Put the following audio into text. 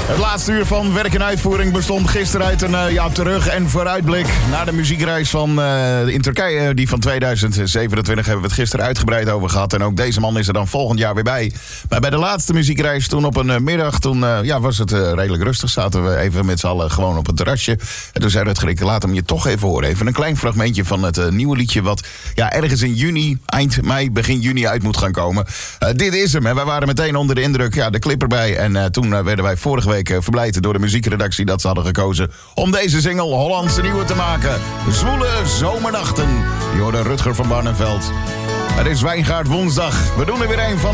Het laatste uur van werk en uitvoering bestond gisteren uit een terug- en vooruitblik naar de muziekreis in Turkije. Die van 2027 hebben we het gisteren uitgebreid over gehad. En ook deze man is er dan volgend jaar weer bij. Maar bij de laatste muziekreis toen op een middag, was het redelijk rustig. Zaten we even met z'n allen gewoon op het terrasje. En toen zei Rutger, ik laat hem je toch even horen. Even een klein fragmentje van het nieuwe liedje wat ergens in juni, eind mei, begin juni uit moet gaan komen. Dit is hem. En wij waren meteen onder de indruk. De clip erbij. En toen werden wij vorige week verblijd door de muziekredactie dat ze hadden gekozen om deze single Hollandse Nieuwe te maken. Zwoele zomernachten. Je hoorde Rutger van Barneveld. Het is Wijngaard woensdag. We doen er weer een van